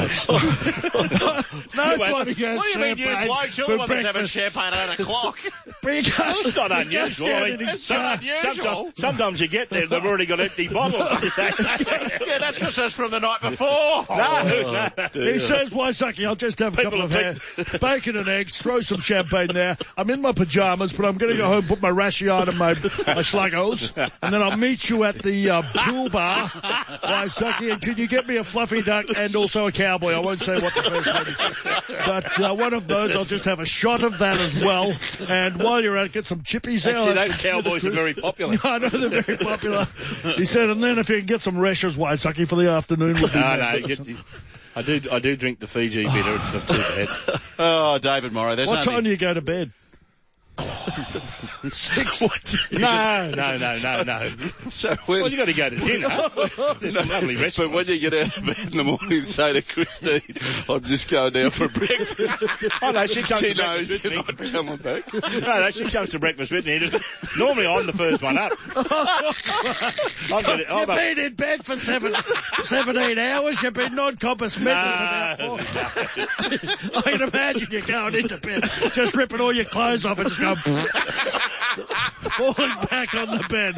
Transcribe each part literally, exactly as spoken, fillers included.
Nobody has What do you mean you champagne blokes? You're for the one that's having breakfast. champagne at eight o'clock. Because It's not unusual. I mean, It's some- not unusual. Sometimes, sometimes you get there and they've already got empty bottles. Yeah, that's because it's from the night before. No, no. He says, Wysocki, I'll just have a People couple of have ha- bacon and eggs, throw some champagne there. I'm in my pyjamas, but I'm going to go home, put my rashi on and my, my sluggos, and then I'll meet you at the uh, pool bar, Wysocki, and can you get me a fluffy duck and also a cowboy? I won't say what the first one is. But uh, one of those, I'll just have a shot of that as well. And while you're at it, get some chippies out. Actually, those cowboys are very popular. I know they're very popular. He said, and then if you can get some rashers, Wysocki, for the afternoon. We'll do No, that. no. Get, I do, I do drink the Fiji bitter. It's not too bad. Oh, David Morrow, there's What nothing. time do you go to bed? Six. No, no, no, no, no. So when, Well, you got to go to dinner. There's some lovely but restaurants. when you get out of bed in the morning, say to Christine, I'm just going down for breakfast. Oh, no, she comes She to breakfast knows with you're me. not coming back. No, no, she comes to breakfast with me. Just, normally I'm the first one up. I've got it. You've I've got, been in bed for seven, seventeen hours. You've been non-compass mentis about no, four. I can imagine you going into bed, just ripping all your clothes off and just going falling back on the bed.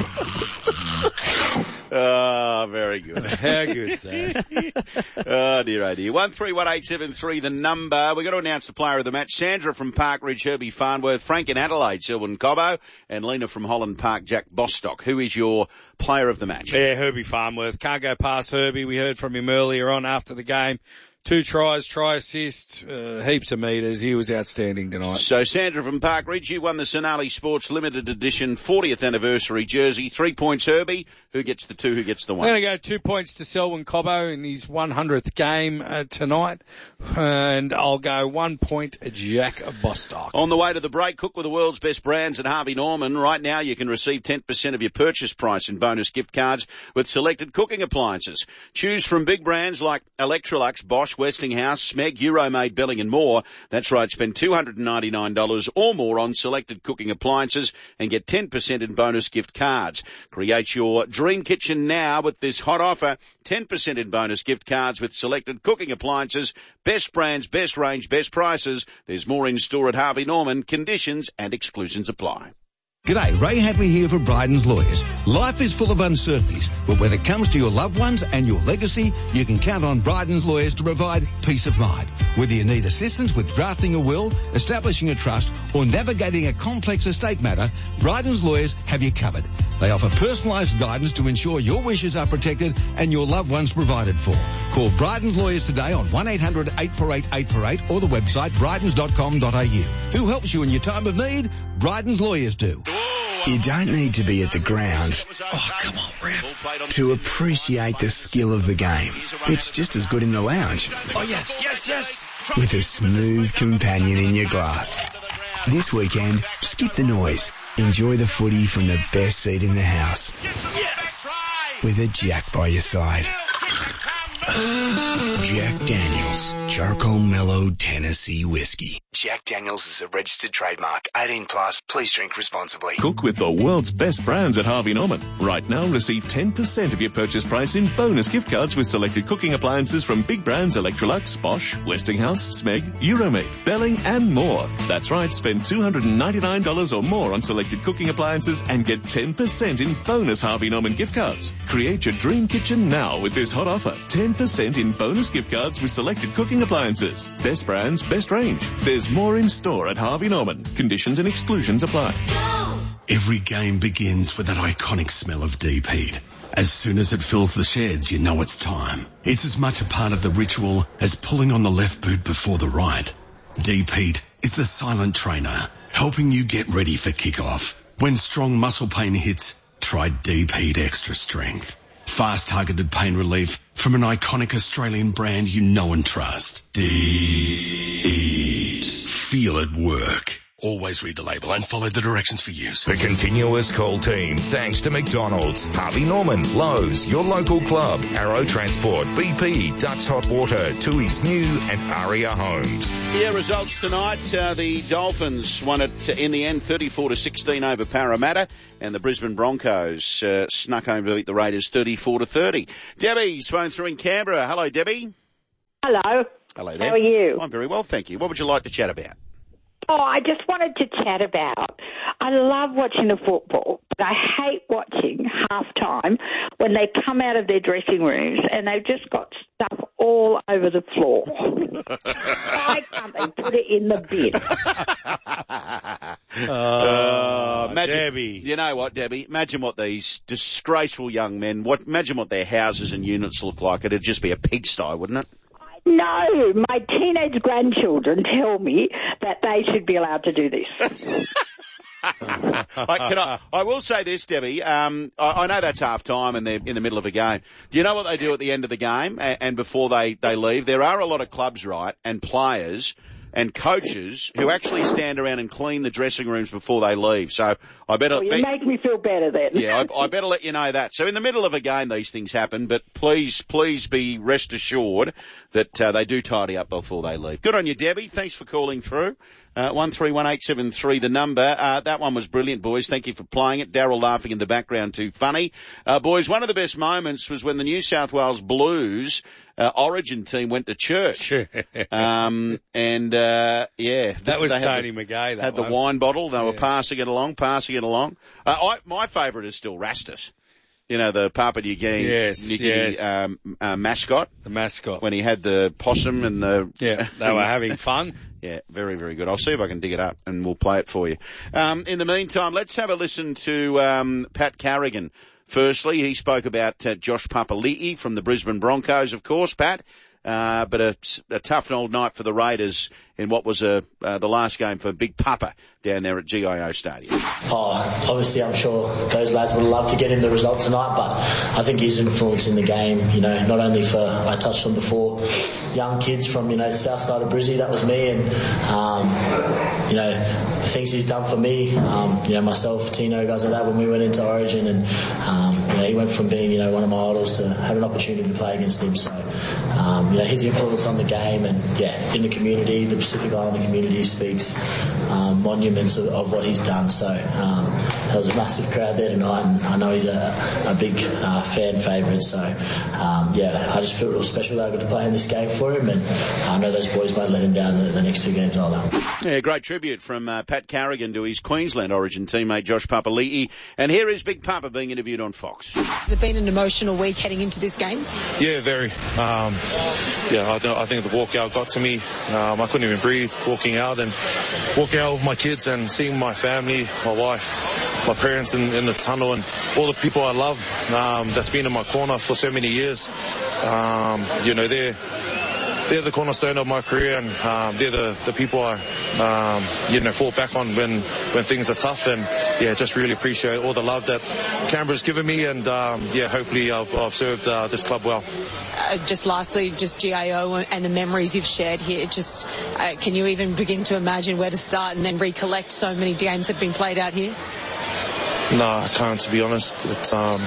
Oh, very good. How good is that? Oh, dear, oh, dear. one three one eight seven three, the number. We've got to announce the player of the match. Sandra from Park Ridge, Herbie Farnworth. Frank in Adelaide, Selwyn Cobbo. And Lena from Holland Park, Jack Bostock. Who is your player of the match? Yeah, Herbie Farnworth. Can't go past Herbie. We heard from him earlier on after the game. Two tries, try assists, uh, heaps of metres. He was outstanding tonight. So, Sandra from Park Ridge, you won the Sonali Sports Limited Edition fortieth anniversary jersey. Three points, Herbie. Who gets the two? Who gets the I'm one? going to go two points to Selwyn Cobbo in his one hundredth game uh, tonight. And I'll go one point Jack Bostock. On the way to the break, cook with the world's best brands at Harvey Norman. Right now, you can receive ten percent of your purchase price in bonus gift cards with selected cooking appliances. Choose from big brands like Electrolux, Bosch, Westinghouse, Smeg, Euromade, Belling and more. That's right, spend two hundred ninety-nine dollars or more on selected cooking appliances and get ten percent in bonus gift cards. Create your dream kitchen now with this hot offer. ten percent in bonus gift cards with selected cooking appliances. Best brands, best range, best prices. There's more in store at Harvey Norman. Conditions and exclusions apply. G'day, Ray Hadley here for Bryden's Lawyers. Life is full of uncertainties, but when it comes to your loved ones and your legacy, you can count on Bryden's Lawyers to provide peace of mind. Whether you need assistance with drafting a will, establishing a trust, or navigating a complex estate matter, Bryden's Lawyers have you covered. They offer personalised guidance to ensure your wishes are protected and your loved ones provided for. Call Bryden's Lawyers today on one eight hundred eight four eight eight four eight or the website brydens dot com dot a u. Who helps you in your time of need? Bryden's Lawyers do. You don't need to be at the ground, oh come on ref, to appreciate the skill of the game. It's just as good in the lounge. Oh, yes, yes, yes. With a smooth companion in your glass. This weekend, skip the noise. Enjoy the footy from the best seat in the house. Yes. With a Jack by your side. Jack Daniels, Charcoal Mellow Tennessee Whiskey. Jack Daniels is a registered trademark. eighteen plus, please drink responsibly. Cook with the world's best brands at Harvey Norman. Right now, receive ten percent of your purchase price in bonus gift cards with selected cooking appliances from big brands Electrolux, Bosch, Westinghouse, Smeg, Euromade, Belling and more. That's right, spend two hundred ninety-nine dollars or more on selected cooking appliances and get ten percent in bonus Harvey Norman gift cards. Create your dream kitchen now with this hot offer. ten percent in bonus gift cards with selected cooking appliances. Best brands, best range. There's more in store at Harvey Norman. Conditions and exclusions apply. Every game begins with that iconic smell of deep heat. As soon as it fills the sheds, you know it's time. It's as much a part of the ritual as pulling on the left boot before the right. Deep heat is the silent trainer, helping you get ready for kickoff. When strong muscle pain hits, try Deep Heat Extra Strength. Fast targeted pain relief from an iconic Australian brand you know and trust. Deep Heat. Feel it work. Always read the label and follow the directions for use. The continuous call team, thanks to McDonald's, Harvey Norman, Lowe's, your local club, Arrow Transport, B P, Ducks Hot Water, Tui's New and Aria Homes. Yeah, results tonight. Uh, the Dolphins won it in the end thirty-four to sixteen over Parramatta, and the Brisbane Broncos uh, snuck home to beat the Raiders thirty-four to thirty. Debbie's phone through in Canberra. Hello, Debbie. Hello. Hello there. How are you? I'm very well, thank you. What would you like to chat about? Oh, I just wanted to chat about, I love watching the football, but I hate watching halftime when they come out of their dressing rooms and they've just got stuff all over the floor. Why can't they put it in the bin? Uh, uh, imagine, Debbie. You know what, Debbie? Imagine what these disgraceful young men, what, imagine what their houses and units look like. It'd just be a pigsty, wouldn't it? No, my teenage grandchildren tell me that they should be allowed to do this. I, can I, I will say this, Debbie. Um, I, I know that's half time and they're in the middle of a game. Do you know what they do at the end of the game and, and before they, they leave? There are a lot of clubs, right, and players and coaches who actually stand around and clean the dressing rooms before they leave. So I better... Well, you be, make me feel better then. Yeah, I, I better let you know that. So in the middle of a game, these things happen, but please, please be rest assured that uh, they do tidy up before they leave. Good on you, Debbie. Thanks for calling through. Uh, one three one eight seven three, the number. Uh, that one was brilliant, boys. Thank you for playing it. Daryl laughing in the background, too funny. Uh, boys, one of the best moments was when the New South Wales Blues uh, Origin team went to church. um, and, uh, yeah. That was Tony the, McGay, that Had one. the wine bottle. They yeah. were passing it along, passing it along. Uh, I, my favourite is still Rastus. You know, the Papua New Guinea, yes, New Guinea yes. um, uh, mascot. The mascot. When he had the possum and the... Yeah, they were having fun. Yeah, very, very good. I'll see if I can dig it up and we'll play it for you. Um, in the meantime, let's have a listen to um, Pat Carrigan. Firstly, he spoke about uh, Josh Papali'i from the Brisbane Broncos, of course, Pat. Uh, but a, a tough old night for the Raiders in what was a, uh, the last game for Big Papa down there at G I O Stadium. Oh, obviously I'm sure those lads would love to get in the result tonight, but I think his influence in the game, you know, not only for, I touched on before, young kids from, you know, the south side of Brizzy, that was me, and, um, you know, the things he's done for me, um, you know, myself, Tino, guys like that, when we went into Origin, and, um, you know, he went from being, you know, one of my idols to have an opportunity to play against him, so, um, you know, his influence on the game and, yeah, in the community, the Pacific Islander community speaks um, monuments of, of what he's done. So um, there was a massive crowd there tonight, and I know he's a, a big uh, fan favourite. So, um, yeah, I just feel real special that I got to play in this game for him, and I know those boys won't let him down the, the next two games either. Yeah, great tribute from uh, Pat Carrigan to his Queensland Origin teammate Josh Papali'i. And here is Big Papa being interviewed on Fox. Has it been an emotional week heading into this game? Yeah, very. Um, yeah, I, don't, I think the walkout got to me. Um, I couldn't even breathe walking out and walking out with my kids and seeing my family, my wife, my parents in, in the tunnel, and all the people I love um, that's been in my corner for so many years. Um, you know, they're they're the cornerstone of my career, and um, they're the, the people I um, you know fall back on when when things are tough. And yeah, just really appreciate all the love that Canberra's given me, and um, yeah, hopefully I've, I've served uh, this club well. Uh, just lastly, just G I O and the memories you've shared here. Just uh, can you even begin to imagine where to start and then recollect so many games that have been played out here? No, I can't, to be honest. It's um,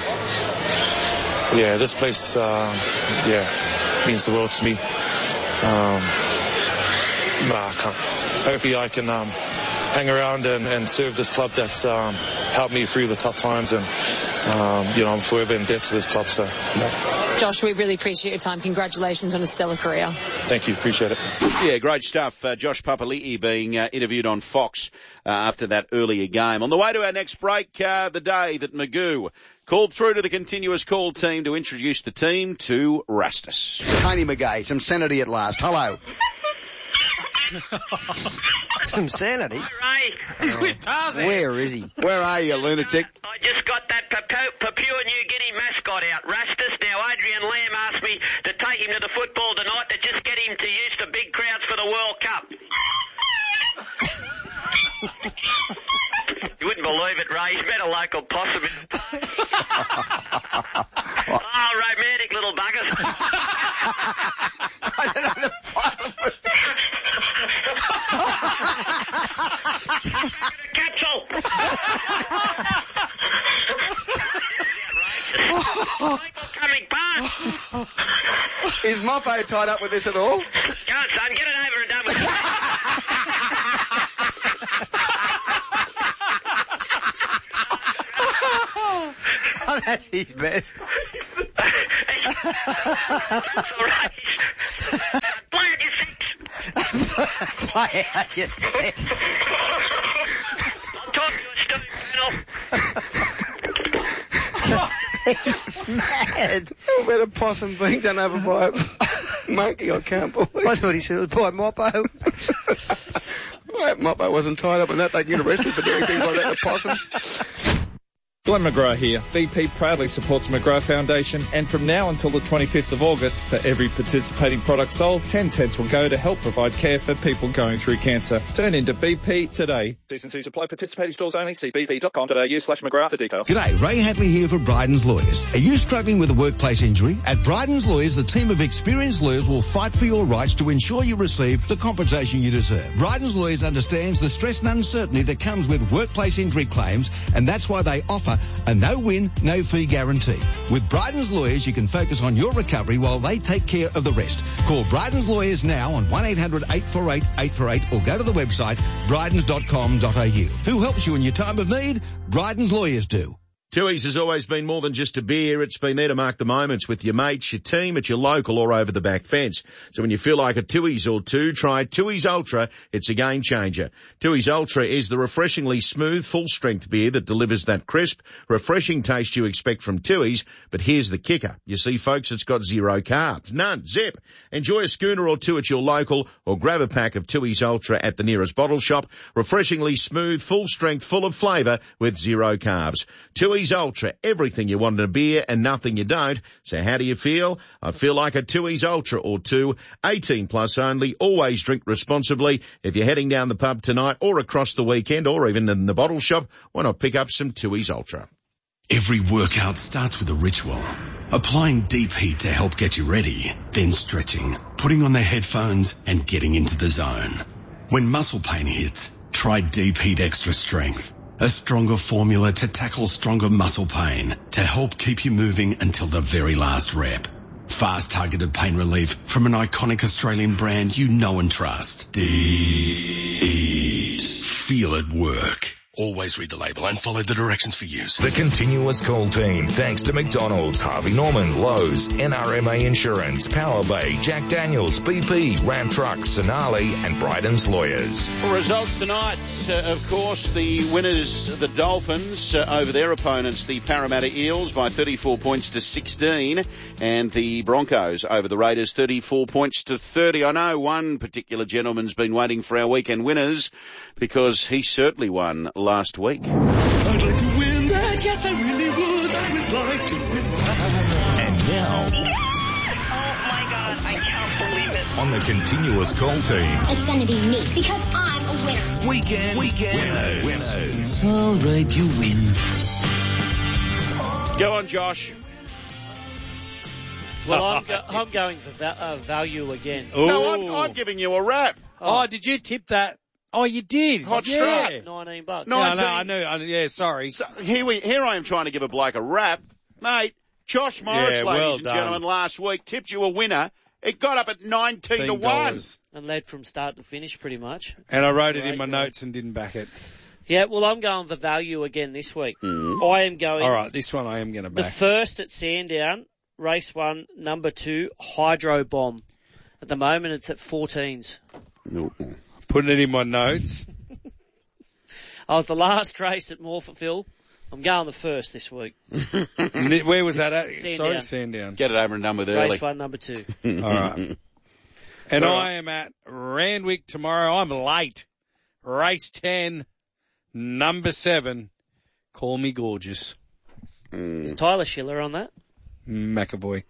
yeah, this place, uh, yeah, means the world to me. Um, no, I can't. Hopefully I can um, hang around and, and serve this club that's um, helped me through the tough times, and um, you know, I'm forever in debt to this club. So, yeah. Josh, we really appreciate your time. Congratulations on a stellar career. Thank you, appreciate it. Yeah, great stuff. Uh, Josh Papali'i being uh, interviewed on Fox uh, after that earlier game. On the way to our next break, uh, the day that Magoo called through to the continuous call team to introduce the team to Rastus. Tony McGay, some sanity at last. Hello. Some sanity? Ray. He's with Tarzan. Where is he? Where are you, lunatic? I just got that Papua New Guinea mascot out, Rastus. Now, Adrian Lamb asked me to take him to the football tonight to just get him to use the big crowds for the World Cup. You wouldn't believe it, Ray. He's met a local possum in the Oh, romantic little buggers. I don't know the possum. Capsule. Coming past. Is Moffo tied up with this at all? Go on, son. Get it over and done with. Oh, that's his best. All right. Play at your six. Play out your six. I'm talking to you, Steve Pennell. He's mad. I bet a possum being done over by a monkey, I can't believe. I thought he said it was by Moppo. That Moppo wasn't tied up in that, they'd get arrested for doing things like that to possums. Glenn McGrath here. V P proudly supports McGrath Foundation, and from now until the twenty-fifth of August, for every participating product sold, ten cents will go to help provide care for people going through cancer. Turn into B P today. T's and C's apply. Participating stores only. See b p dot com dot a u slash McGrath for details. G'day, Ray Hadley here for Bryden's Lawyers. Are you struggling with a workplace injury? At Bryden's Lawyers, the team of experienced lawyers will fight for your rights to ensure you receive the compensation you deserve. Bryden's Lawyers understands the stress and uncertainty that comes with workplace injury claims, and that's why they offer a no-win, no-fee guarantee. With Bryden's Lawyers, you can focus on your recovery while they take care of the rest. Call Bryden's Lawyers now on one eight hundred eight four eight eight four eight or go to the website brydens dot com dot a u. Who helps you in your time of need? Bryden's Lawyers do. Tooheys has always been more than just a beer. It's been there to mark the moments with your mates, your team, at your local or over the back fence. So when you feel like a Tooheys or two, try Tooheys Ultra. It's a game changer. Tooheys Ultra is the refreshingly smooth, full-strength beer that delivers that crisp, refreshing taste you expect from Tooheys. But here's the kicker. You see, folks, it's got zero carbs. None. Zip. Enjoy a schooner or two at your local or grab a pack of Tooheys Ultra at the nearest bottle shop. Refreshingly smooth, full-strength, full of flavour with zero carbs. Tooheys Ultra, everything you want in a beer and nothing you don't. So how do you feel? I feel like a Tooheys Ultra or two. eighteen plus only. Always drink responsibly. If you're heading down the pub tonight or across the weekend or even in the bottle shop, why not pick up some Tooheys Ultra? Every workout starts with a ritual. Applying deep heat to help get you ready, then stretching, putting on the headphones and getting into the zone. When muscle pain hits, try Deep Heat Extra Strength. A stronger formula to tackle stronger muscle pain to help keep you moving until the very last rep. Fast targeted pain relief from an iconic Australian brand you know and trust. Deep. Feel it work. Always read the label and follow the directions for use. The Continuous Call team, thanks to McDonald's, Harvey Norman, Lowe's, N R M A Insurance, Power Bay, Jack Daniels, B P, Ram Trucks, Sonali and Bryden's Lawyers. Well, results tonight, uh, of course, the winners, the Dolphins, uh, over their opponents, the Parramatta Eels, by thirty-four points to sixteen, and the Broncos over the Raiders, thirty-four points to thirty. I know one particular gentleman's been waiting for our weekend winners because he certainly won last week. I'd like to win that, yes I really would, I would like to win that. And now, Oh my God, I can't believe it. on the Continuous Call team, It's gonna be me, because I'm a winner. Weekend, Weekend Winners. It's alright, you win. Go on, Josh. Well, I'm, go- I'm going for va- uh, value again. No, I'm, I'm giving you a rap. Oh, did you tip that? Oh, you did. Hot yeah. strike. nineteen bucks. No, nineteen. no, I knew. I, yeah, sorry. So here we, here I am trying to give a bloke a rap. Mate, Josh Morris, Yeah, ladies well and done. gentlemen, last week tipped you a winner. It got up at nineteen to one. And led from start to finish pretty much. And I wrote it in Great, my great. notes and didn't back it. Yeah, well, I'm going for value again this week. Mm. I am going All right, this one I am going to the back. first at Sandown, race one, number two, Hydro Bomb. At the moment, it's at fourteens. No. Putting it in my notes. I was the last race at Morpheville. I'm going the first this week. N- Where was that at? Sandown. Sorry, Sandown. Get it over and done with early. Race one, number two. All right. And All I am at Randwick tomorrow. I'm late. Race ten, number seven. Call me gorgeous. Is Tyler Schiller on that? McAvoy.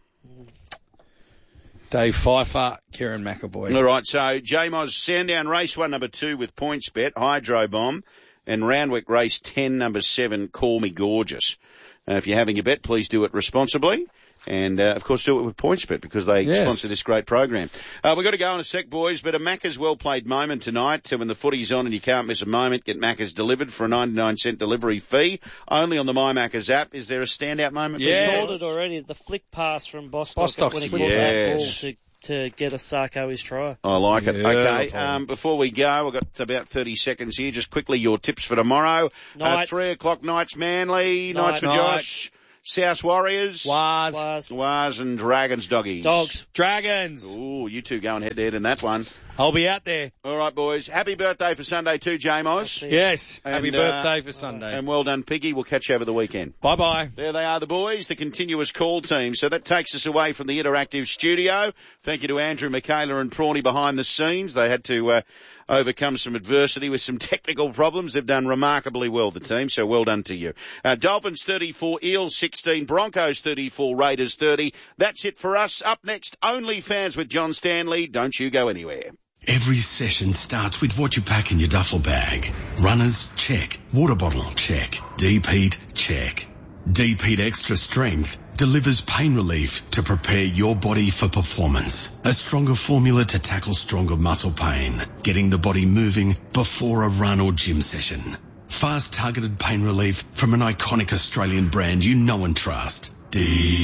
Dave Pfeiffer, Kieran McAvoy. All right, so J M O S Sandown race one, number two with points bet, Hydro Bomb, and Randwick race ten, number seven, Call Me Gorgeous. Uh, if you're having a bet, please do it responsibly. And, uh, of course, do it with PointsBet because they Yes. sponsor this great program. Uh, we've got to go in a sec, boys, but a Macca's well-played moment tonight. So when the footy's on and you can't miss a moment, get Macca's delivered for a ninety-nine cent delivery fee. Only on the My Macca's app. Is there a standout moment? You Yes. called it already. The flick pass from Bostock, Bostock's when he flick caught that ball Yes. to, to get Osako his try. I like it. Okay, Beautiful. um, before we go, we've got about thirty seconds here. Just quickly, your tips for tomorrow. Uh, Knights. three o'clock, Knights Manly. Knights Knights. for Josh. South Warriors. Was. Was. Was and Dragons doggies. Dogs. Dragons. Ooh, you two going head to head in that one. I'll be out there. All right, boys. Happy birthday for Sunday too, J-Moz. Yes. And, Happy birthday for Sunday. And well done, Piggy. We'll catch you over the weekend. Bye-bye. There they are, the boys, the continuous call team. So that takes us away from the interactive studio. Thank you to Andrew, Michaela and Prawny behind the scenes. They had to uh, overcome some adversity with some technical problems. They've done remarkably well, the team, so well done to you. Uh, Dolphins thirty-four, Eels sixteen, Broncos thirty-four, Raiders thirty. That's it for us. Up next, OnlyFans with John Stanley. Don't you go anywhere. Every session starts with what you pack in your duffel bag. Runners, check. Water bottle, check. Deep heat, check. Deep Heat Extra Strength delivers pain relief to prepare your body for performance. A stronger formula to tackle stronger muscle pain, getting the body moving before a run or gym session. Fast targeted pain relief from an iconic Australian brand you know and trust. Deep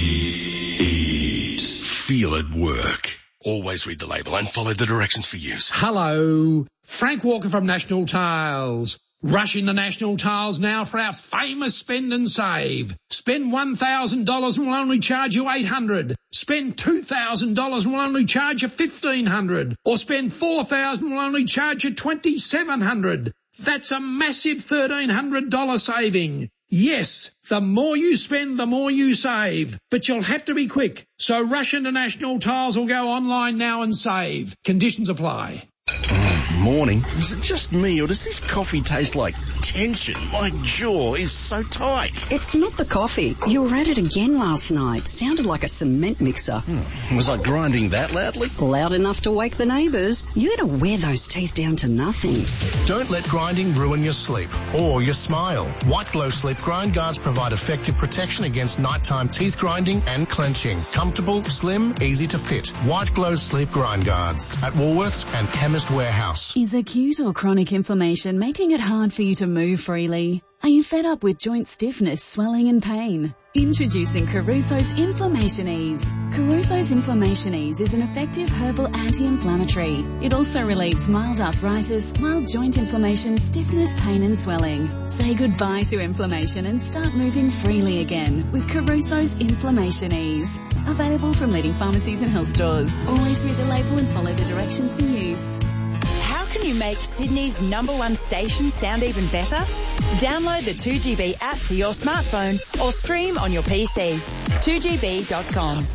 Heat. Feel it work. Always read the label and follow the directions for use. Hello, Frank Walker from National Tiles. Rush into National Tiles now for our famous spend and save. Spend one thousand dollars and we'll only charge you eight hundred dollars. Spend two thousand dollars and we'll only charge you fifteen hundred dollars. Or spend four thousand dollars and we'll only charge you twenty-seven hundred dollars. That's a massive thirteen hundred dollars saving. Yes, the more you spend, the more you save. But you'll have to be quick. So rush into National Tiles or go online now and save. Conditions apply. Morning. Is it just me, or does this coffee taste like tension? My jaw is so tight. It's not the coffee. You were at it again last night. Sounded like a cement mixer. Hmm. Was I grinding that loudly? Loud enough to wake the neighbours. You gotta wear those teeth down to nothing. Don't let grinding ruin your sleep or your smile. White Glow Sleep Grind Guards provide effective protection against nighttime teeth grinding and clenching. Comfortable, slim, easy to fit. White Glow Sleep Grind Guards at Woolworths and Chemist Warehouse. Is acute or chronic inflammation making it hard for you to move freely? Are you fed up with joint stiffness, swelling and pain? Introducing Caruso's Inflammation Ease. Caruso's Inflammation Ease is an effective herbal anti-inflammatory. It also relieves mild arthritis, mild joint inflammation, stiffness, pain and swelling. Say goodbye to inflammation and start moving freely again with Caruso's Inflammation Ease. Available from leading pharmacies and health stores. Always read the label and follow the directions for use. How can you make Sydney's number one station sound even better? Download the two G B app to your smartphone or stream on your P C. two G B dot com.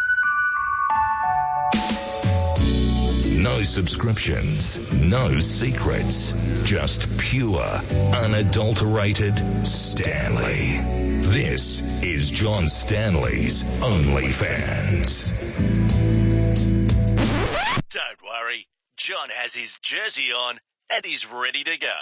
No subscriptions, no secrets, just pure, unadulterated Stanley. This is John Stanley's OnlyFans. Don't worry, John has his jersey on and he's ready to go.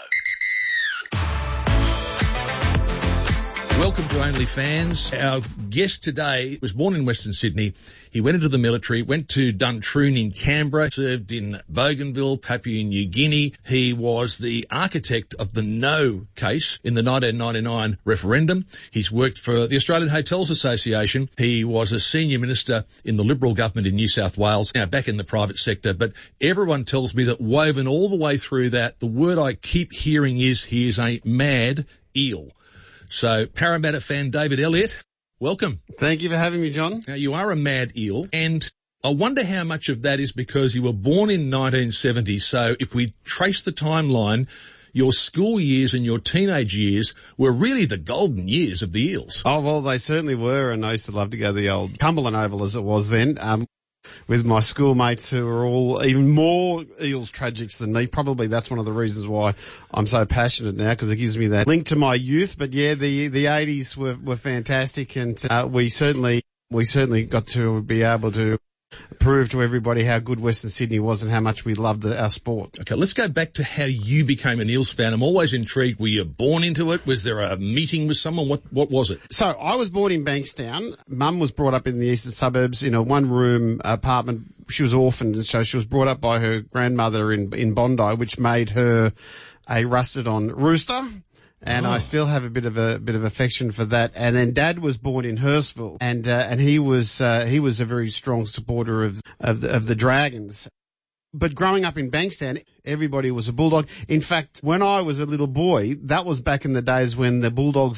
Welcome to OnlyFans. Our guest today was born in Western Sydney. He went into the military, went to Duntroon in Canberra, served in Bougainville, Papua New Guinea. He was the architect of the No case in the nineteen ninety-nine referendum. He's worked for the Australian Hotels Association. He was a senior minister in the Liberal government in New South Wales, now back in the private sector. But everyone tells me that woven all the way through that, the word I keep hearing is he is a mad eel. So, Parramatta fan David Elliott, welcome. Thank you for having me, John. Now, you are a mad eel, and I wonder how much of that is because you were born in nineteen seventy. So, if we trace the timeline, your school years and your teenage years were really the golden years of the Eels. Oh, well, they certainly were, and I used to love to go to the old Cumberland Oval as it was then. Um, with my schoolmates who are all even more Eels tragics than me. Probably that's one of the reasons why I'm so passionate now, because it gives me that link to my youth. But yeah, the the eighties were were fantastic, and uh, we certainly we certainly got to be able to prove to everybody how good Western Sydney was and how much we loved the, our sport. Okay, let's go back to how you became an Eels fan. I'm always intrigued. Were you born into it? Was there a meeting with someone? What what was it? So I was born in Bankstown. Mum was brought up in the eastern suburbs in a one-room apartment. She was orphaned, and so she was brought up by her grandmother in in Bondi, which made her a rusted-on rooster. And oh. I still have a bit of a bit of affection for that. And then Dad was born in Hurstville, and uh, and he was uh, he was a very strong supporter of of the, of the Dragons. But growing up in Bankstown, everybody was a Bulldog. In fact, when I was a little boy, that was back in the days when the Bulldogs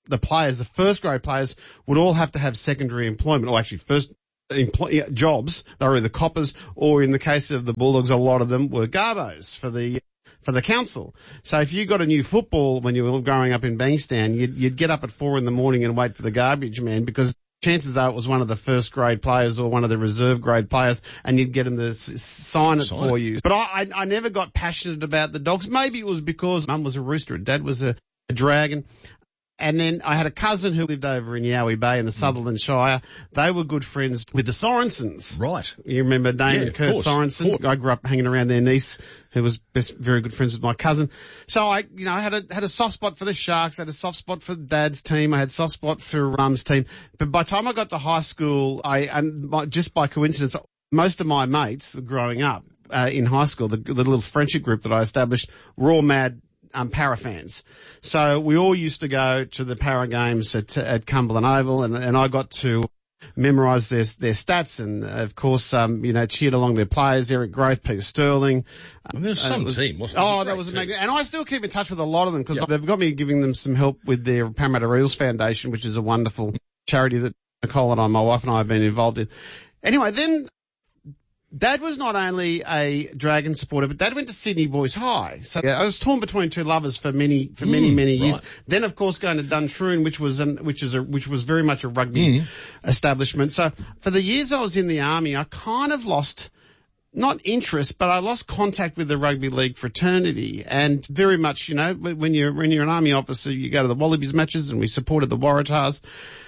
the players, the first grade players, would all have to have secondary employment, or actually first employ- jobs. They were either coppers, or in the case of the Bulldogs, a lot of them were garbos for the for the council. So if you got a new football when you were growing up in Bankstown, you'd, you'd get up at four in the morning and wait for the garbage man, because chances are it was one of the first grade players or one of the reserve grade players, and you'd get them to s- sign it Sign for it. you. But I, I, I never got passionate about the Dogs. Maybe it was because Mum was a rooster and Dad was a, a dragon. And then I had a cousin who lived over in Yowie Bay in the Sutherland Shire. They were good friends with the Sorensens. Right. You remember Dane Yeah, and of Kurt course, Sorensen? of course. I grew up hanging around their niece, who was best, very good friends with my cousin. So I, you know, I had a, had a soft spot for the Sharks. I had a soft spot for Dad's team. I had a soft spot for Mum's team. But by the time I got to high school, I, and by, just by coincidence, most of my mates growing up, uh, in high school, the, the little friendship group that I established, were all mad Um, para fans. So we all used to go to the para games at, at Cumberland Oval, and, and I got to memorise their, their stats, and of course, um, you know, cheered along their players, Eric Groth, Peter Sterling. Well, there was some was, team, wasn't it? Oh, It that was was a great amazing. team. And I still keep in touch with a lot of them, because Yep. they've got me giving them some help with their Parramatta Eels Foundation, which is a wonderful charity that Nicole and I, my wife and I, have been involved in. Anyway, then Dad was not only a Dragon supporter, but Dad went to Sydney Boys High. So yeah, I was torn between two lovers for many, for many, Mm, many years. right. Then, of course, going to Duntroon, which was an, which is a, which was very much a rugby Mm. establishment. So for the years I was in the army, I kind of lost, not interest, but I lost contact with the rugby league fraternity. And very much, you know, when you're, when you're an army officer, you go to the Wallabies matches, and we supported the Waratahs.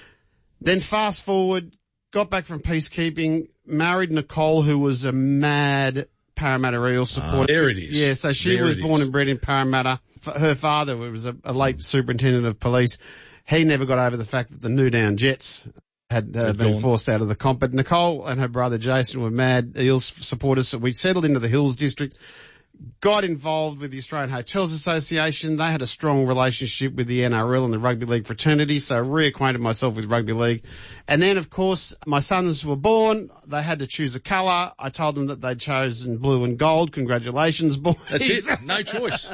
Then fast forward, got back from peacekeeping, married Nicole, who was a mad Parramatta Eel supporter. Ah, there it is. Yeah, so she There was it born is. and bred in Parramatta. F- Her father was a, a late superintendent of police. He never got over the fact that the Newdown Jets had uh, Had been gone. forced forced out of the comp. But Nicole and her brother Jason were mad Eels supporters, so we settled into the Hills District. Got involved with the Australian Hotels Association. They had a strong relationship with the N R L and the rugby league fraternity, so reacquainted myself with rugby league. And then, of course, my sons were born. They had to choose a colour. I told them that they'd chosen blue and gold. Congratulations, boys. That's it. No choice.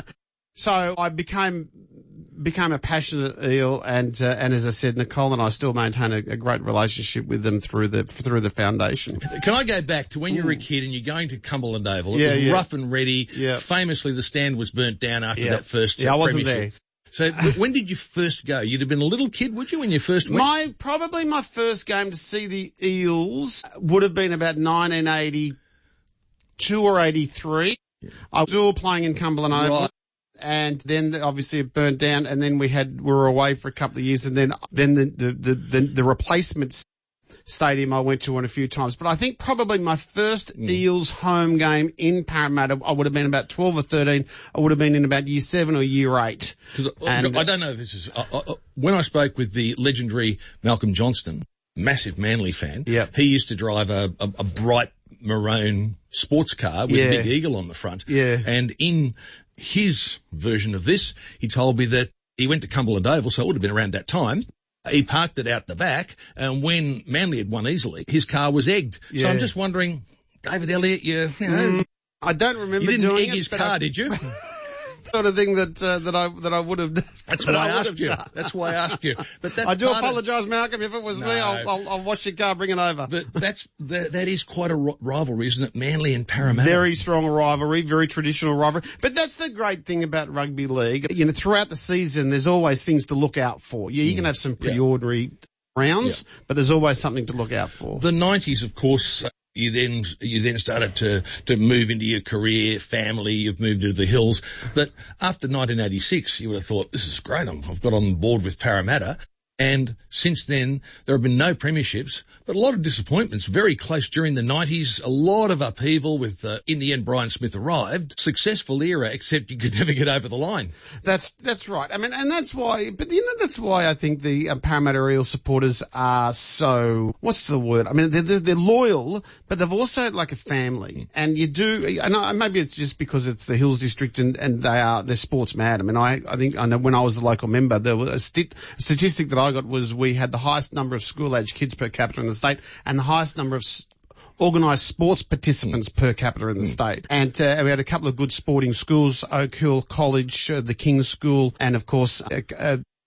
So I became became a passionate Eel, and uh, and as I said, Nicole and I still maintain a, a great relationship with them through the through the foundation. Can I go back to when you were a kid and you're going to Cumberland Oval? It Yeah, was yeah. rough and ready. Yeah. Famously, the stand was burnt down after Yeah. that first Yeah, I wasn't premiership. So w- when did you first go? You'd have been a little kid, would you, when you first went? My probably my first game to see the Eels would have been about nineteen eighty-two or eighty-three. I was all playing in Cumberland Oval. Right. And then obviously it burnt down, and then we had we were away for a couple of years, and then then the the the, the, the replacement stadium I went to on a few times. But I think probably my first Mm. Eels home game in Parramatta, I would have been about twelve or thirteen. I would have been in about year seven or year eight. Because And- I don't know if this is, uh, uh, when I spoke with the legendary Malcolm Johnston, massive Manly fan, Yep. he used to drive a, a, a bright maroon sports car with Yeah. a big eagle on the front. Yeah. And in his version of this, he told me that he went to Cumberland Oval, so it would have been around that time. He parked it out the back, and when Manly had won easily, his car was egged. So Yeah. I'm just wondering, David Elliott, you, you know, Mm, I don't remember you didn't doing egg it, his but car, I- did you? Sort of thing that uh, that I that I would have. That's that why I would asked have you. done. That's why I asked you. But that's I do part of- apologise, Malcolm. If it was me, No. I'll, I'll, I'll watch your car, bring it over. But that's that, that is quite a ri- rivalry, isn't it? Manly and Parramatta. Very strong rivalry, very traditional rivalry. But that's the great thing about rugby league. You know, throughout the season, there's always things to look out for. Yeah, you can have some pretty Yeah. ordinary rounds, but there's always something to look out for. The nineties, of course. uh, You then you then started to to move into your career, family. You've moved into the hills, but after nineteen eighty-six, you would have thought, "This is great. I'm, I've got on board with Parramatta." And since then, there have been no premierships, but a lot of disappointments. Very close during the nineties, a lot of upheaval with, uh, in the end, Brian Smith arrived. Successful era, except you could never get over the line. That's that's right. I mean, and that's why. But you know, that's why I think the um, Parramatta Eel supporters are so. What's the word? I mean, they're, they're they're loyal, but they've also like a family. And you do. And I, maybe it's just because it's the Hills District and and they are they're sports mad. I mean, I I think I know when I was a local member, there was a, sti- a statistic that I got was we had the highest number of school-age kids per capita in the state and the highest number of s- organised sports participants per capita in the state. And uh, we had a couple of good sporting schools, Oak Hill College, uh, the King's School, and of course uh, uh,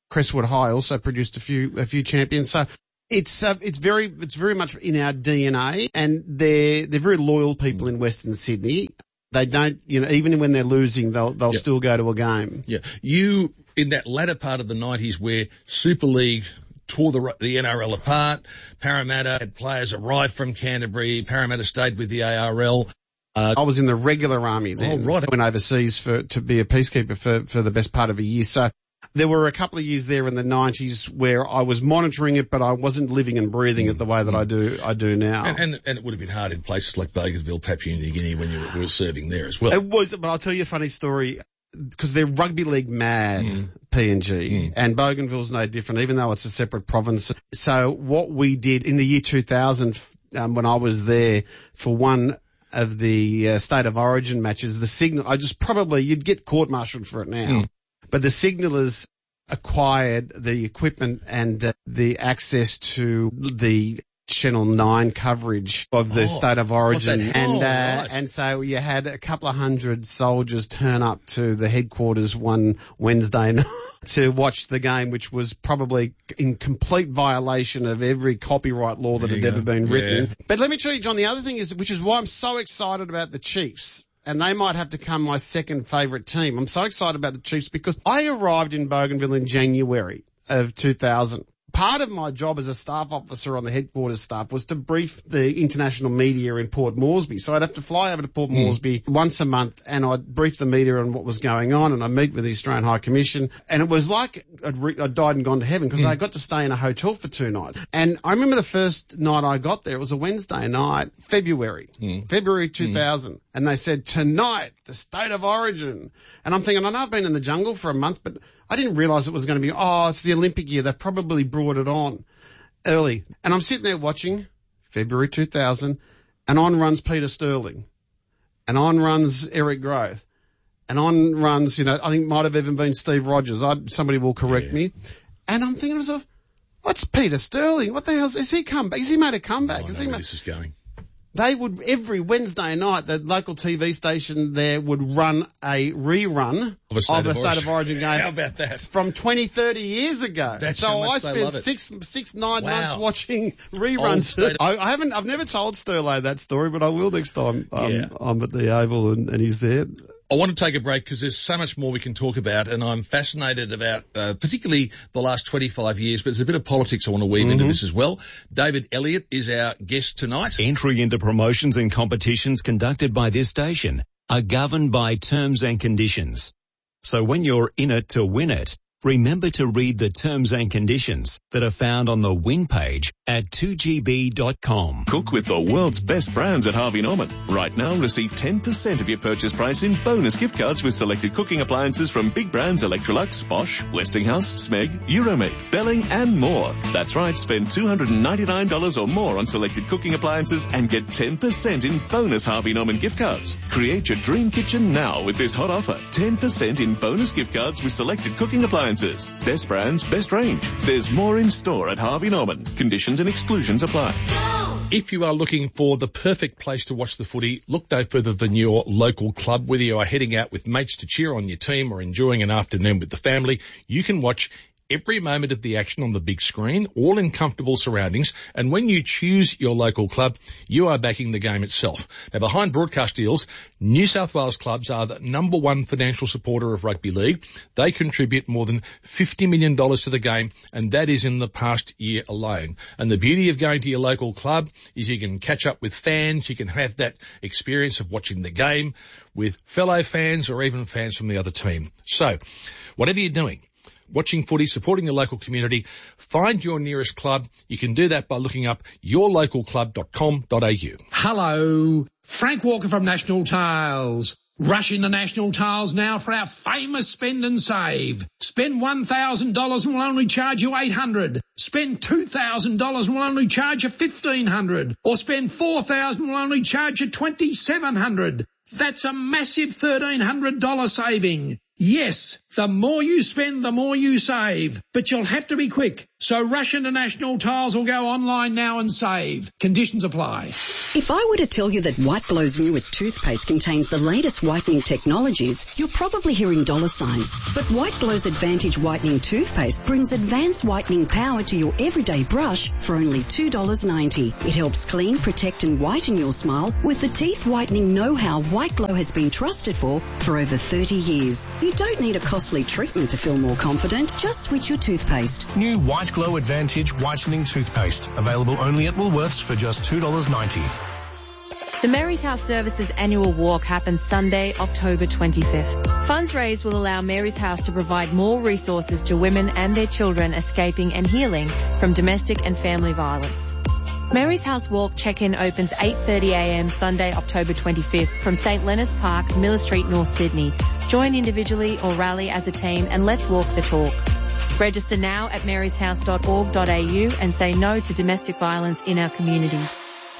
Crestwood High also produced a few a few champions. So it's uh, it's very it's very much in our D N A, and they're they're very loyal people in Western Sydney. They don't, you know, even when they're losing, they'll they'll yep. still go to a game. Yeah, you in that latter part of the nineties where Super League tore the, the N R L apart, Parramatta had players arrive from Canterbury, Parramatta stayed with the A R L. Uh, I was in the regular army then. Oh, right. I went overseas for to be a peacekeeper for for the best part of a year. So there were a couple of years there in the nineties where I was monitoring it, but I wasn't living and breathing it the way that I do I do now. And, and, and it would have been hard in places like Bougainville, Papua New Guinea when you were, were serving there as well. It was, but I'll tell you a funny story. Because they're rugby league mad, mm. P N G, mm. and Bougainville's no different, even though it's a separate province. So what we did in the year two thousand, um, when I was there for one of the uh, State of Origin matches, the signal, I just probably, you'd get court-martialed for it now, mm. but the signallers acquired the equipment and uh, the access to the Channel nine coverage of the oh, State of Origin. And, uh, right. and so you had a couple of hundred soldiers turn up to the headquarters one Wednesday night to watch the game, which was probably in complete violation of every copyright law that had ever been written. Yeah. But let me tell you, John, the other thing is, which is why I'm so excited about the Chiefs, and they might have to come my second favourite team. I'm so excited about the Chiefs because I arrived in Bougainville in January of two thousand. Part of my job as a staff officer on the headquarters staff was to brief the international media in Port Moresby. So I'd have to fly over to Port mm. Moresby once a month and I'd brief the media on what was going on, and I'd meet with the Australian High Commission. And it was like I'd, re- I'd died and gone to heaven because mm. I got to stay in a hotel for two nights. And I remember the first night I got there, it was a Wednesday night, February, mm. February two thousand. Mm. And they said, tonight, the State of Origin. And I'm thinking, I know I've been in the jungle for a month, but I didn't realise it was going to be, oh, it's the Olympic year. They've probably brought it on early. And I'm sitting there watching February two thousand, and on runs Peter Sterling, and on runs Eric Groth, and on runs, you know, I think might have even been Steve Rogers. I, somebody will correct yeah. me. And I'm thinking to myself, what's Peter Sterling? What the hell is he come back? Has he made a comeback? Oh, is I know he where ma- this is going. They would, every Wednesday night, the local T V station there would run a rerun of a State, of, of, a state of Origin game. How about that? From twenty, thirty years ago. That's so how much I they spent love it. six, six, nine wow. months watching reruns. I, I haven't, I've never told Sterlo that story, but I will next time um, yeah. I'm at the Oval and, and he's there. I want to take a break because there's so much more we can talk about, and I'm fascinated about uh, particularly the last twenty-five years, but there's a bit of politics I want to weave mm-hmm. into this as well. David Elliott is our guest tonight. Entry into promotions and competitions conducted by this station are governed by terms and conditions. So when you're in it to win it, remember to read the terms and conditions that are found on the win page at two G B dot com. Cook with the world's best brands at Harvey Norman. Right now, receive ten percent of your purchase price in bonus gift cards with selected cooking appliances from big brands Electrolux, Bosch, Westinghouse, Smeg, Euromate, Belling, and more. That's right, spend two hundred ninety-nine dollars or more on selected cooking appliances and get ten percent in bonus Harvey Norman gift cards. Create your dream kitchen now with this hot offer. ten percent in bonus gift cards with selected cooking appliances. Best brands, best range. There's more in store at Harvey Norman. Conditions and exclusions apply. If you are looking for the perfect place to watch the footy, look no further than your local club. Whether you are heading out with mates to cheer on your team or enjoying an afternoon with the family, you can watch every moment of the action on the big screen, all in comfortable surroundings. And when you choose your local club, you are backing the game itself. Now, behind broadcast deals, New South Wales clubs are the number one financial supporter of rugby league. They contribute more than fifty million dollars to the game, and that is in the past year alone. And the beauty of going to your local club is you can catch up with fans. You can have that experience of watching the game with fellow fans or even fans from the other team. So, whatever you're doing, watching footy, supporting the local community, find your nearest club. You can do that by looking up your local club dot com dot a u. Hello, Frank Walker from National Tiles. Rush into National Tiles now for our famous spend and save. Spend one thousand dollars and we'll only charge you eight hundred dollars. Spend two thousand dollars and we'll only charge you fifteen hundred dollars. Or spend four thousand dollars and we'll only charge you twenty-seven hundred dollars. That's a massive thirteen hundred dollars saving. Yes, the more you spend, the more you save. But you'll have to be quick. So rush into National Tiles or go online now and save. Conditions apply. If I were to tell you that White Glow's newest toothpaste contains the latest whitening technologies, you're probably hearing dollar signs. But White Glow's Advantage Whitening Toothpaste brings advanced whitening power to your everyday brush for only two dollars ninety. It helps clean, protect and whiten your smile with the teeth whitening know-how White Glow has been trusted for for over thirty years. You don't need a costly treatment to feel more confident. Just switch your toothpaste. New White Glow Advantage Whitening Toothpaste. Available only at Woolworths for just two dollars ninety. The Mary's House Services annual walk happens Sunday, October twenty-fifth. Funds raised will allow Mary's House to provide more resources to women and their children escaping and healing from domestic and family violence. Mary's House Walk check-in opens eight thirty a m Sunday, October twenty-fifth from St Leonard's Park, Miller Street, North Sydney. Join individually or rally as a team and let's walk the talk. Register now at marys house dot org dot a u and say no to domestic violence in our communities.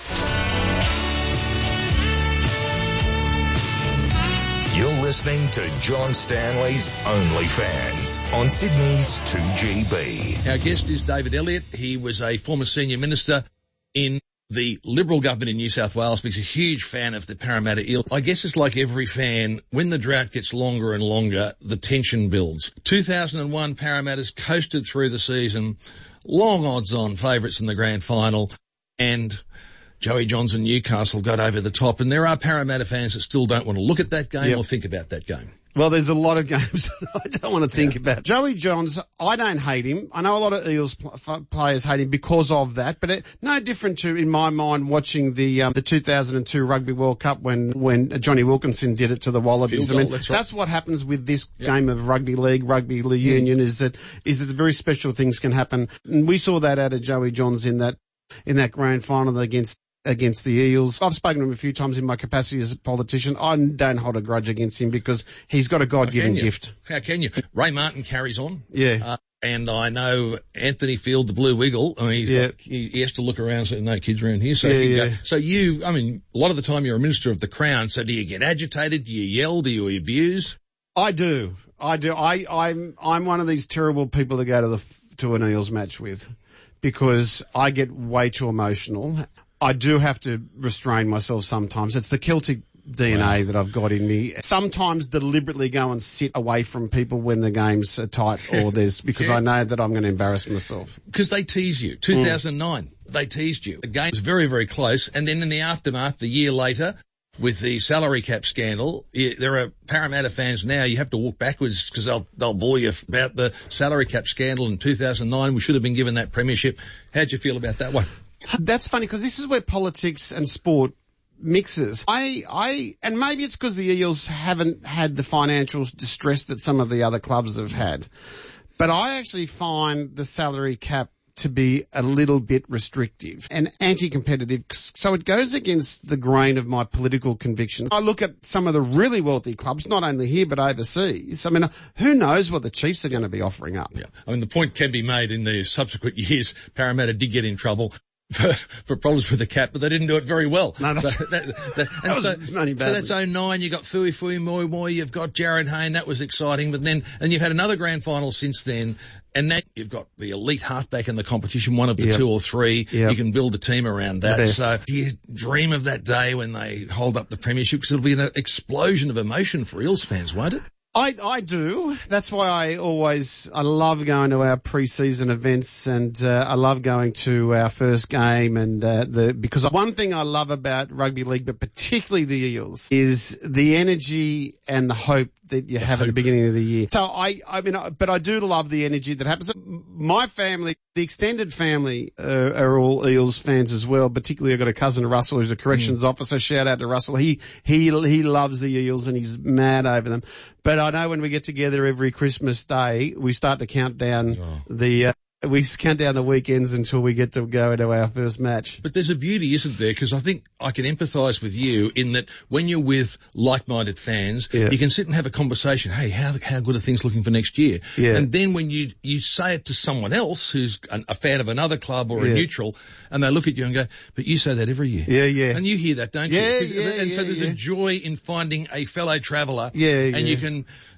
You're listening to John Stanley's Only Fans on Sydney's two G B. Our guest is David Elliott. He was a former senior minister in the Liberal government in New South Wales, but he's a huge fan of the Parramatta Eel. I guess it's like every fan, when the drought gets longer and longer, the tension builds. two thousand one, Parramatta's coasted through the season, long odds-on favourites in the grand final, and Joey Johns and Newcastle got over the top, and there are Parramatta fans that still don't want to look at that game yep. or think about that game. Well, there's a lot of games that I don't want to think yeah. about. Joey Johns, I don't hate him. I know a lot of Eels pl- players hate him because of that, but it, no different to, in my mind, watching the um, the two thousand two Rugby World Cup when when Johnny Wilkinson did it to the Wallabies. Goal, I mean, that's, right. that's what happens with this yep. game of rugby league, rugby league mm. union, is that is that very special things can happen. And we saw that out of Joey Johns in that in that grand final against. against the Eels. I've spoken to him a few times in my capacity as a politician. I don't hold a grudge against him because he's got a God-given gift. How can you? Ray Martin carries on. Yeah. Uh, and I know Anthony Field, the Blue Wiggle, I mean, he's yeah. got, he, he has to look around, so no kids around here. So, yeah, he yeah. go. So you, I mean, a lot of the time you're a minister of the Crown, so do you get agitated? Do you yell? Do you abuse? I do. I do. I, I'm, I'm one of these terrible people to go to the, to an Eels match with because I get way too emotional. I do have to restrain myself sometimes. It's the Celtic D N A wow. that I've got in me. Sometimes deliberately go and sit away from people when the games are tight or there's, because yeah. I know that I'm going to embarrass myself. Because they tease you. two thousand nine, mm. they teased you. The game was very, very close. And then in the aftermath, the year later, with the salary cap scandal, there are Parramatta fans now, you have to walk backwards because they'll, they'll bore you about the salary cap scandal in two thousand nine. We should have been given that premiership. How'd you feel about that one? That's funny because this is where politics and sport mixes. I, I, and maybe it's because the Eels haven't had the financial distress that some of the other clubs have had. But I actually find the salary cap to be a little bit restrictive and anti-competitive. So it goes against the grain of my political convictions. I look at some of the really wealthy clubs, not only here but overseas. I mean, who knows what the Chiefs are going to be offering up? Yeah. I mean, the point can be made in the subsequent years. Parramatta did get in trouble for, for problems with the cap, but they didn't do it very well. No, that's, so, that, that, and that so, money so that's oh nine, you got Fui Fui Moi Moi, you've got Jared Hayne, that was exciting, but then, and you've had another grand final since then, and now you've got the elite halfback in the competition, one of the yep. two or three, yep. you can build a team around that. So do you dream of that day when they hold up the premiership? Because it'll be an explosion of emotion for Eels fans, won't it? I, I do. That's why I always, I love going to our pre-season events and, uh, I love going to our first game and, uh, the, because one thing I love about rugby league, but particularly the Eels, is the energy and the hope that you the have hope. At the beginning of the year. So I, I mean, but I do love the energy that happens. My family, the extended family, uh, are all Eels fans as well. Particularly I've got a cousin, Russell, who's a corrections mm. officer. Shout out to Russell. He, he, he loves the Eels and he's mad over them. But I know when we get together every Christmas Day, we start to count down oh. the, uh, we count down the weekends until we get to go into our first match. But there's a beauty, isn't there? Because I think I can empathise with you in that when you're with like-minded fans, yeah. you can sit and have a conversation. Hey, how how good are things looking for next year? Yeah. And then when you you say it to someone else who's a, a fan of another club or yeah. a neutral, and they look at you and go, "But you say that every year." Yeah, yeah. And you hear that, don't yeah, you? Yeah, and yeah, so there's yeah. a joy in finding a fellow traveller. Yeah, and yeah. you can.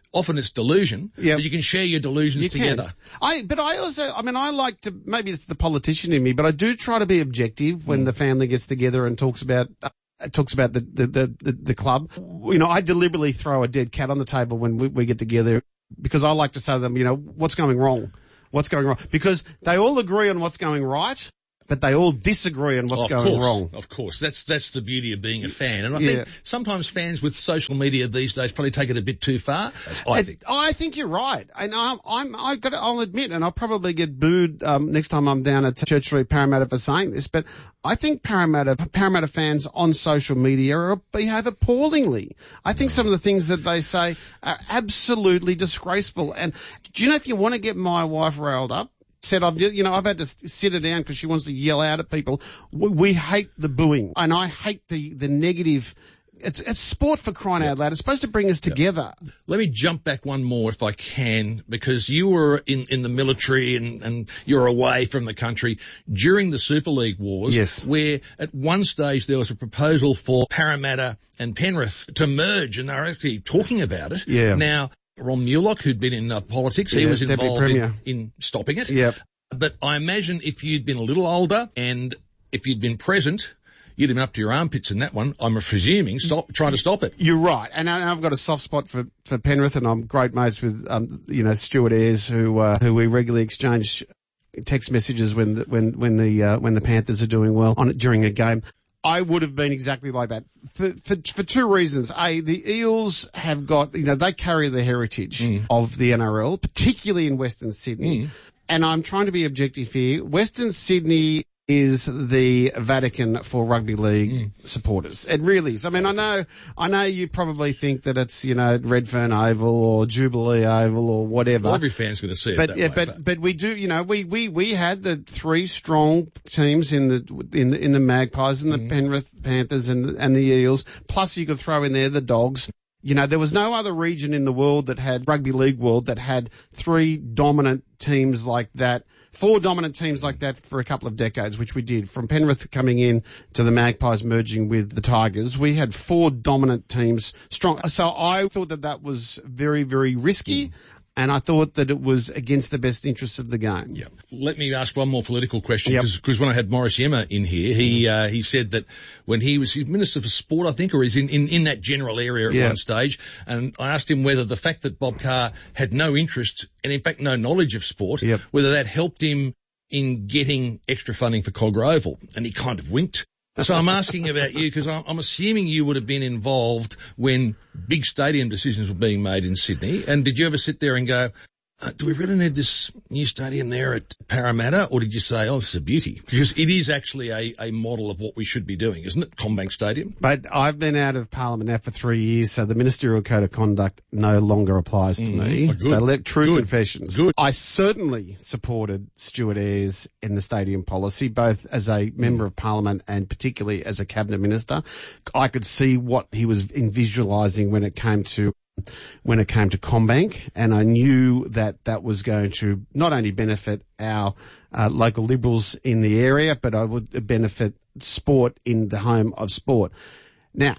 often it's delusion, Yep. but you can share your delusions You together. can. I, but I also, I mean, I like to, maybe it's the politician in me, but I do try to be objective when Mm. the family gets together and talks about, uh, talks about the, the, the, the, the club. You know, I deliberately throw a dead cat on the table when we, we get together because I like to say to them, you know, what's going wrong? What's going wrong? Because they all agree on what's going right, but they all disagree on what's of going course, wrong. Of course, that's that's the beauty of being a fan, and I Yeah. think sometimes fans with social media these days probably take it a bit too far. I I think. I think you're right, and I'm, I'm, I got, I'll admit, and I'll probably get booed um, next time I'm down at Church Street Parramatta for saying this, but I think Parramatta, Parramatta fans on social media are, behave appallingly. I think some of the things that they say are absolutely disgraceful. And do you know, if you want to get my wife riled up, said I've, you know, I've had to sit her down because she wants to yell out at people. We, we hate the booing, and I hate the the negative. It's it's sport, for crying out loud. It's supposed to bring us together. Let me jump back one more if I can, because you were in, in the military and, and you're away from the country during the Super League wars. Yes. Where at one stage there was a proposal for Parramatta and Penrith to merge, and they were actually talking about it. Yeah. Now, Ron Mulock, who'd been in uh, politics, he Yeah, was Deputy involved in, Premier. in stopping it. Yep. But I imagine if you'd been a little older and if you'd been present, you'd have been up to your armpits in that one. I'm presuming stop trying to stop it. You're right, and I- I've got a soft spot for, for Penrith, and I'm great mates with um, you know Stuart Ayres, who uh, who we regularly exchange text messages when the, when when the uh, when the Panthers are doing well on it during a game. I would have been exactly like that for, for for two reasons. A, the Eels have got, you know, they carry the heritage Mm. of the N R L, particularly in Western Sydney. Mm. And I'm trying to be objective here. Western Sydney is the Vatican for rugby league Mm. supporters. It really is. I mean, I know, I know you probably think that it's, you know, Redfern Oval or Jubilee Oval or whatever. Well, every fan's going to see it But that yeah, way. but but we do, you know, we we we had the three strong teams in the in the, in the Magpies and the Mm. Penrith Panthers and and the Eels. Plus, you could throw in there the Dogs. You know, there was no other region in the world that had rugby league world that had three dominant teams like that. Four dominant teams like that for a couple of decades, which we did. From Penrith coming in to the Magpies merging with the Tigers, we had four dominant teams strong. So I thought that that was very, very risky. Mm. And I thought that it was against the best interests of the game. Yeah. Let me ask one more political question, Yep. because when I had Morris Yemmer in here, he uh, he said that when he was Minister for Sport, I think, or he's in, in, in that general area at Yeah. one stage, and I asked him whether the fact that Bob Carr had no interest and, in fact, no knowledge of sport, Yep. whether that helped him in getting extra funding for Cogra Oval, and he kind of winked. So I'm asking about you because I'm, I'm assuming you would have been involved when big stadium decisions were being made in Sydney. And did you ever sit there and go, uh, do we really need this new stadium there at Parramatta? Or did you say, oh, this is a beauty? Because it is actually a, a model of what we should be doing, isn't it? Combank Stadium. But I've been out of Parliament now for three years, so the Ministerial Code of Conduct no longer applies to Mm, me. oh, good. So let true Good. confessions. Good. I certainly supported Stuart Ayres in the stadium policy, both as a Member of Parliament and particularly as a Cabinet Minister. I could see what he was in visualising when it came to when it came to Combank, and I knew that that was going to not only benefit our uh, local Liberals in the area, but I would benefit sport in the home of sport. Now,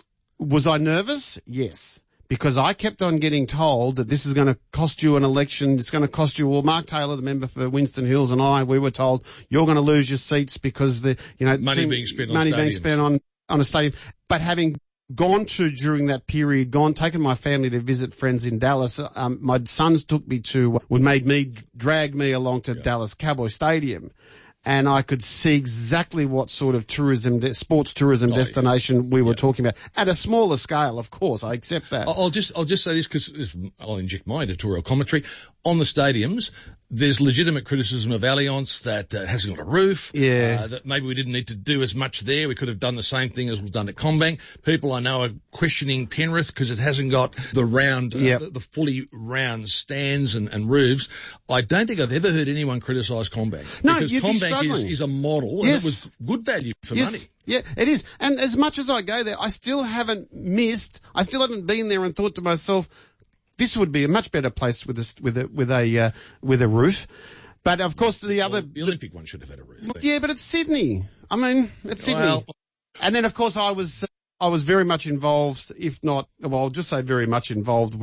was I nervous? Yes. Because I kept on getting told that this is going to cost you an election, it's going to cost you, well, Mark Taylor, the member for Winston Hills, and I, we were told you're going to lose your seats because the, you know, Money team- being spent on money being stadiums. spent on, on a stadium. But having gone to during that period, gone, taken my family to visit friends in Dallas, um, my sons took me to, would made me, dragged me along to Yeah. Dallas Cowboy Stadium. And I could see exactly what sort of tourism, de- sports tourism Oh, destination we were yeah. talking about. At a smaller scale, of course, I accept that. I'll I'll just I'll just say this because I'll inject my editorial commentary on the stadiums. There's legitimate criticism of Allianz that uh, hasn't got a roof. Yeah. Uh, that maybe we didn't need to do as much there. We could have done the same thing as was done at Combank. People I know are questioning Penrith because it hasn't got the round, uh, Yep. the, the fully round stands and, and roofs. I don't think I've ever heard anyone criticise Combank. No, because you'd be Combank is, struggling. is a model Yes. and it was good value for Yes. money. Yeah, it is. And as much as I go there, I still haven't missed, I still haven't been there and thought to myself, this would be a much better place with a, with a, with a, uh, with a roof. But of course the other, Well, the Olympic one should have had a roof. yeah, but it's Sydney. I mean, it's Sydney. Well- And then of course I was, I was very much involved, if not, well, I'll just say very much involved with,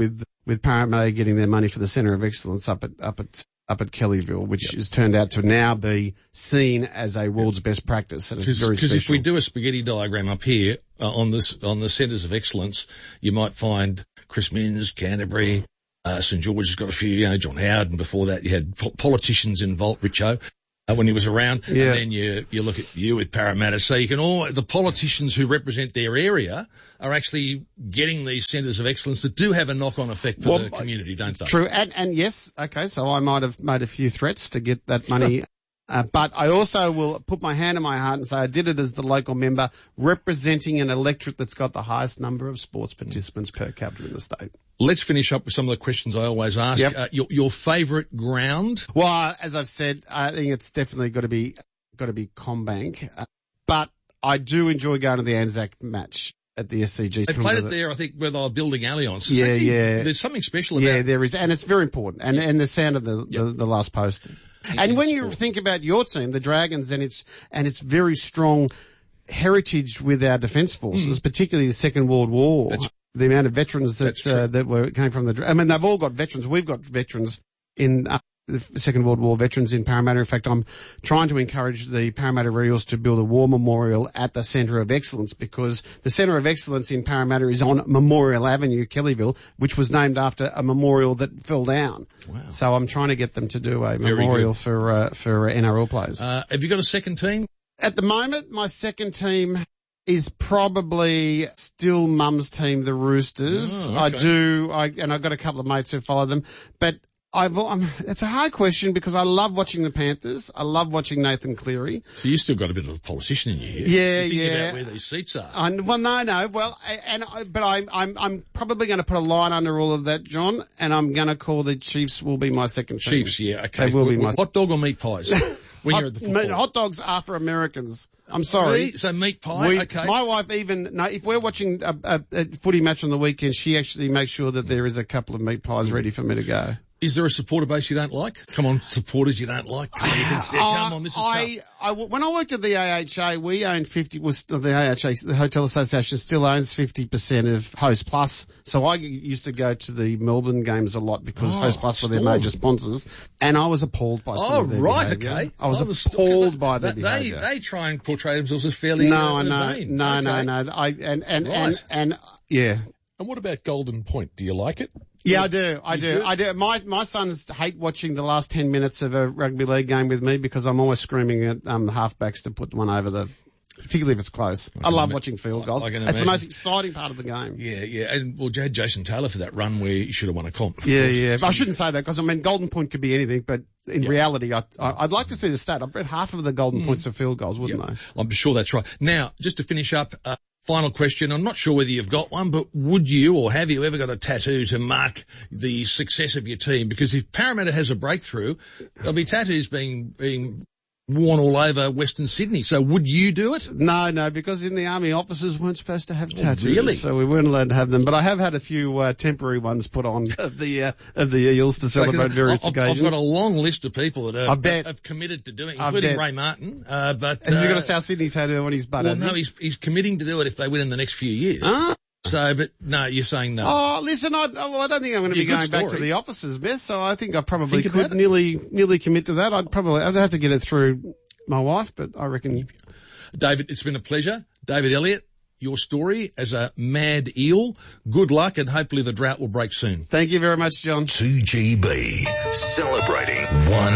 with Parramatta getting their money for the Centre of Excellence up at up at up at Kellyville, which yep. has turned out to now be seen as a world's best practice, and it's very special. Because if we do a spaghetti diagram up here uh, on this on the centres of excellence, you might find Chris Minns, Canterbury, uh, St George has got a few, you know, John Howard, and before that you had po- politicians involved, Richo. Uh, when he was around, yeah. and then you you look at you with Parramatta. So you can all the politicians who represent their area are actually getting these centres of excellence that do have a knock-on effect for well, the community, don't they? True, and and yes, okay. So I might have made a few threats to get that money. Uh, but I also will put my hand on my heart and say I did it as the local member representing an electorate that's got the highest number of sports participants per capita in the state. Let's finish up with some of the questions I always ask. Yep. Uh, your, your favourite ground? Well, uh, as I've said, I think it's definitely got to be got to be CommBank. Uh, but I do enjoy going to the Anzac match at the S C G. They played it there, I think, where they were building Allianz. Yeah, actually, yeah. There's something special about it. Yeah, there is, and it's very important. And and the sound of the yep. the, the last post. And when you think about your team, the Dragons, and its and its very strong heritage with our defence forces, mm. particularly the Second World War. That's the amount of veterans that uh, that were came from the. I mean, they've all got veterans. We've got veterans in uh, the Second World War veterans in Parramatta. In fact, I'm trying to encourage the Parramatta Royals to build a war memorial at the Centre of Excellence, because the Centre of Excellence in Parramatta is on Memorial Avenue, Kellyville, which was named after a memorial that fell down. Wow. So I'm trying to get them to do a Very memorial good. for uh, for N R L players. Uh, have you got a second team? At the moment, my second team is probably still Mum's team, the Roosters. Oh, okay. I do, I, and I've got a couple of mates who follow them, but I've, I'm, it's a hard question because I love watching the Panthers. I love watching Nathan Cleary. So you still got a bit of a politician in you here. Yeah, you think yeah. about where these seats are. I, well, no, no. Well, I, and I, but I'm, I'm, I'm probably going to put a line under all of that, John, and I'm going to call the Chiefs will be my second team. Chiefs, yeah, okay. They will be my hot dog or meat pies when hot, you're at the football. Hot dogs are for Americans. I'm sorry. Really? So meat pie, we, okay. My wife even, no, if we're watching a, a, a footy match on the weekend, she actually makes sure that there is a couple of meat pies ready for me to go. Is there a supporter base you don't like? Come on, supporters you don't like. Come on, you can say, come on, this is I, tough. I, when I worked at the A H A, we owned fifty, was the A H A, the Hotel Association still owns fifty percent of Host Plus. So I used to go to the Melbourne games a lot because oh, Host Plus were their Storm. major sponsors, and I was appalled by some oh, of their right, behaviour. okay. I was oh, appalled the, by their they, behaviour. They try and portray themselves as fairly No, uh, no, urbane. no, okay. no, no. I, and, and, right. and, and, yeah. And what about Golden Point? Do you like it? Yeah, I do. I do. do? I do. My my sons hate watching the last ten minutes of a rugby league game with me because I'm always screaming at um, halfbacks to put one over the, particularly if it's close. I, I love ima- watching field goals. I, I it's the most exciting part of the game. Yeah, yeah. And well, you had Jason Taylor for that run where he should have won a comp. Yeah, yeah. But I shouldn't say that because I mean Golden Point could be anything, but in yeah. reality, I, I, I'd like to see the stat. I bet half of the Golden mm. Points are field goals, wouldn't yep. they? I'm sure that's right. Now, just to finish up. Uh, Final question. I'm not sure whether you've got one, but would you or have you ever got a tattoo to mark the success of your team? Because if Parramatta has a breakthrough, there'll be tattoos being being worn all over Western Sydney. So would you do it? No, no, because in the army, officers weren't supposed to have tattoos. Oh, really? So we weren't allowed to have them. But I have had a few uh, temporary ones put on of the uh, of the Eels to celebrate various I've, occasions. I've got a long list of people that are, I bet. have committed to doing it, including Ray Martin. Uh, but Has uh, he got a South Sydney tattoo on his butt? Well, no, he? he's he's committing to do it if they win in the next few years. Huh? So, but no, you're saying no. Oh, listen, I, well, I don't think I'm going to be Yeah, good going back story. to the officers' mess, so I think I probably Think could about it. nearly nearly commit to that. I'd probably I'd have to get it through my wife, but I reckon. David, it's been a pleasure. David Elliott, your story as a mad eel. Good luck, and hopefully the drought will break soon. Thank you very much, John. two G B, celebrating one